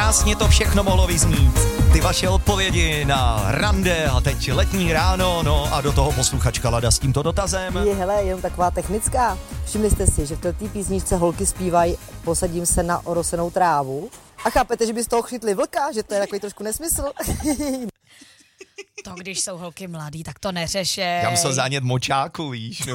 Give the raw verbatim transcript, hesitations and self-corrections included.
krásně to všechno mohlo vyznít. Ty vaše odpovědi na rande a teď letní ráno, no a do toho posluchačka Lada s tímto dotazem. Je, hele, jenom taková technická. Všimli jste si, že v té písničce holky zpívají Posadím se na orosenou trávu. A chápete, že by z toho chytli vlka, že to je takový trošku nesmysl? To, když jsou holky mladý, tak to neřešej. Já musel zánět močáku, víš,